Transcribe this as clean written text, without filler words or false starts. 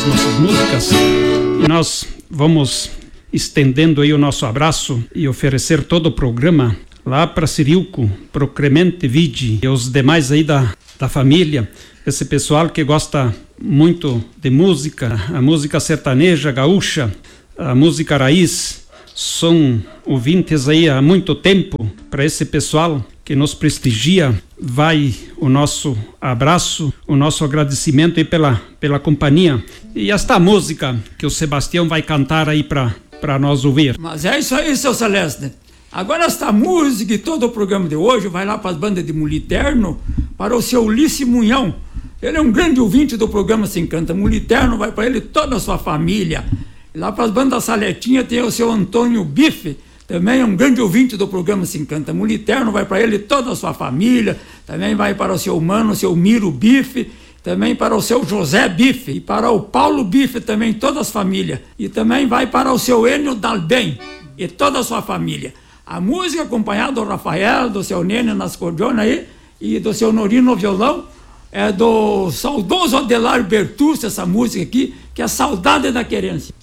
nossas músicas, e nós vamos estendendo aí o nosso abraço e oferecer todo o programa lá para Cirilco, pro Clemente Vide e os demais aí da família, esse pessoal que gosta muito de música, a música sertaneja, gaúcha, a música raiz, são ouvintes aí há muito tempo. Para esse pessoal que nos prestigia, vai o nosso abraço, o nosso agradecimento aí pela companhia. E esta música que o Sebastião vai cantar aí para nós ouvir. Mas é isso aí, seu Celeste. Agora esta música e todo o programa de hoje vai lá para as bandas de Muliterno, para o seu Ulisses Munhão. Ele é um grande ouvinte do programa Se Encanta Muliterno, vai para ele toda a sua família. E lá para as bandas Saletinha tem o seu Antônio Bife, também é um grande ouvinte do programa Se Encanta Muliterno, vai para ele toda a sua família. Também vai para o seu mano, o seu Miro Bife, também para o seu José Bife, e para o Paulo Bife também, todas as famílias. E também vai para o seu Enio Dalben e toda a sua família. A música acompanhada do Rafael, do seu Nene nas cordonas aí, e do seu Norino no violão, é do saudoso Adelar Bertucci, essa música aqui, que é Saudade da Querência.